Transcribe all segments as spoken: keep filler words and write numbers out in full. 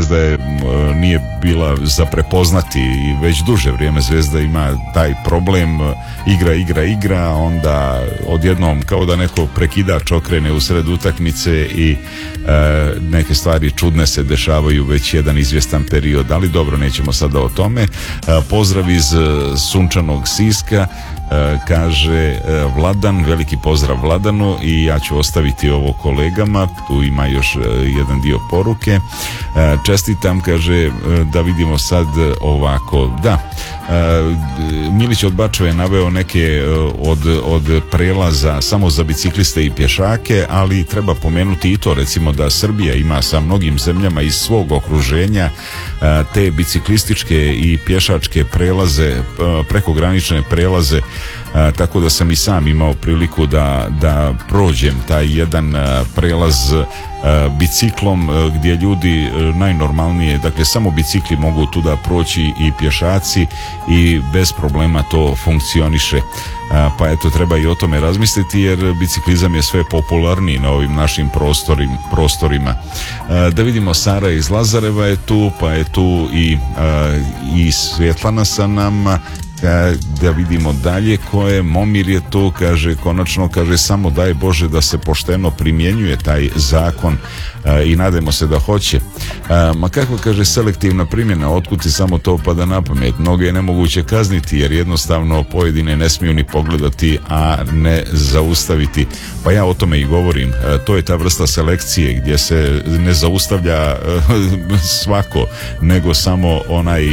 Zvezda je, nije bila za prepoznati i već duže vrijeme Zvezda ima taj problem, igra, igra, igra, onda odjednom kao da neko prekidač okrene u sred utakmice i e, neke stvari čudne se dešavaju već jedan izvjestan period, ali dobro, nećemo sada o tome. E, pozdrav iz sunčanog Siska, e, kaže Vladan, veliki pozdrav Vladanu, i ja ću ostaviti ovo kolegama, tu ima još jedan dio poruke. Čestitam, kaže, da vidimo sad ovako, da, Milić od Bačeva je naveo neke od, od prelaza samo za bicikliste i pješake, ali treba pomenuti i to, recimo, da Srbija ima sa mnogim zemljama iz svog okruženja te biciklističke i pješačke prelaze, prekogranične prelaze, tako da sam i sam imao priliku da, da prođem taj jedan prelaz biciklom, gdje ljudi najnormalnije, dakle samo bicikli mogu tu da proći i pješaci, i bez problema to funkcioniše. Pa eto, treba i o tome razmisliti, jer biciklizam je sve popularniji na ovim našim prostorim, prostorima. Da vidimo, Sara iz Lazareva je tu, pa je tu i, i Svjetlana sa nama. Da vidimo dalje ko je. Momir je tu, kaže, konačno, kaže, samo daj Bože da se pošteno primjenjuje taj zakon, i nadajmo se da hoće. Ma kako, kaže, selektivna primjena, otkud ti samo to pada na pamet? Mnoge je nemoguće kazniti, jer jednostavno pojedine ne smiju ni pogledati, a ne zaustaviti. Pa ja o tome i govorim. To je ta vrsta selekcije gdje se ne zaustavlja svako, nego samo onaj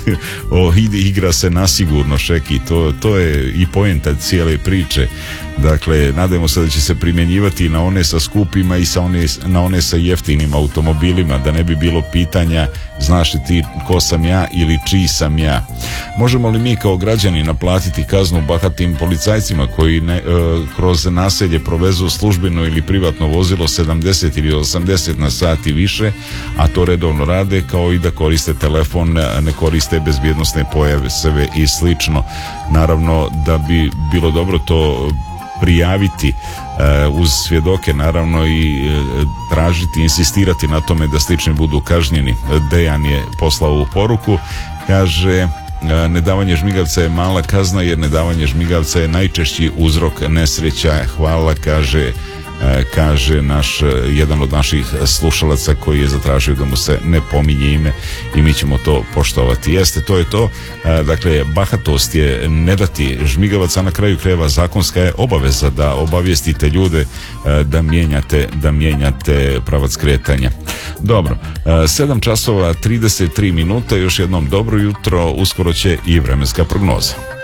igra se nasigurno, Šeki. To, to je i poenta cijele priče. Dakle, nadajmo se da će se primjenjivati na one sa skupima i sa one, na one sa jeftinim automobilima, da ne bi bilo pitanja, znaš li ti ko sam ja ili čiji sam ja. Možemo li mi kao građani naplatiti kaznu bahatim policajcima koji ne, e, kroz naselje provezu službeno ili privatno vozilo sedamdeset ili osamdeset na sat i više, a to redovno rade, kao i da koriste telefon, ne koriste bezbjednosne pojave, sebe i slično. Naravno da bi bilo dobro to prijaviti uh, uz svjedoke, naravno, i uh, tražiti, insistirati na tome da slični budu kažnjeni. Dejan je poslao u poruku, kaže, uh, nedavanje žmigavca je mala kazna, jer nedavanje žmigavca je najčešći uzrok nesreća. Hvala, kaže kaže naš, jedan od naših slušalaca koji je zatražio da mu se ne pominje ime, i mi ćemo to poštovati. Jeste, to je to. Dakle, bahatost je ne dati žmigavac, a na kraju krajeva zakonska je obaveza da obavijestite ljude da mijenjate, da mijenjate pravac kretanja. Dobro, sedam časova trideset tri minuta, još jednom dobro jutro, uskoro će i vremenska prognoza.